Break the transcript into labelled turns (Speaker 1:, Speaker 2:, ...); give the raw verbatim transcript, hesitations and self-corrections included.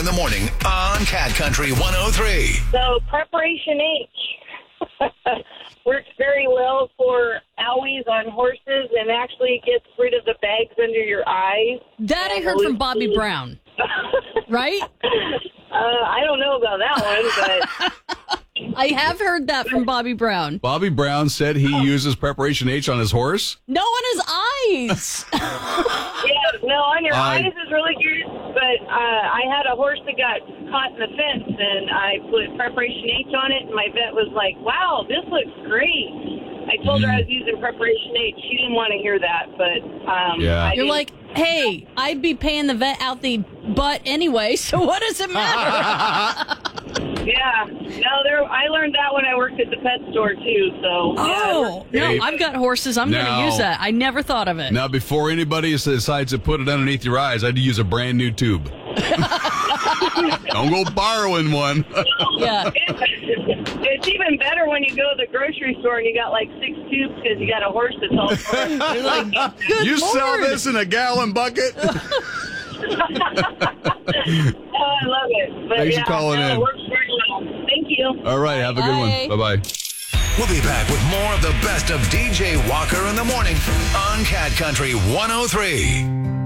Speaker 1: in the morning on Cat Country one oh three.
Speaker 2: So Preparation H works very well for owies on horses and actually gets rid of the bags under your eyes.
Speaker 3: That I heard from Bobby Brown. Right?
Speaker 2: Uh, I don't know about that one, but...
Speaker 3: I have heard that from Bobby Brown.
Speaker 4: Bobby Brown said he oh. uses Preparation H on his horse?
Speaker 3: No, on his eyes.
Speaker 2: Yeah, no, on your uh, eyes is really good, but uh, I had a horse that got caught in the fence, and I put Preparation H on it, and my vet was like, wow, this looks great. I told mm. her I was using Preparation H. She didn't want to hear that, but... Um,
Speaker 4: yeah.
Speaker 2: I
Speaker 3: You're like, hey, I'd be paying the vet out the butt anyway, so what does it matter?
Speaker 2: Yeah. No, there. I learned that when I worked at the pet store, too, so...
Speaker 3: Oh,
Speaker 2: yeah,
Speaker 3: no,
Speaker 4: hey,
Speaker 3: I've got horses. I'm going to use that. I never thought of it.
Speaker 4: Now, before anybody decides to put it underneath your eyes, I'd use a brand new tube. Don't go borrowing one.
Speaker 3: Yeah.
Speaker 2: It's, it's even better when you go to the grocery store and you got like six tubes because you got a horse that's all for it.
Speaker 3: You're like, good
Speaker 4: You
Speaker 3: Lord.
Speaker 4: sell this in a gallon bucket?
Speaker 2: Oh, I love it. But
Speaker 4: Thanks
Speaker 2: yeah,
Speaker 4: for calling
Speaker 2: no,
Speaker 4: in.
Speaker 2: It works very well. Thank you.
Speaker 4: All right, have a
Speaker 3: Bye.
Speaker 4: good one. Bye-bye.
Speaker 1: We'll be back with more of the best of D J Walker in the morning on Cat Country one oh three.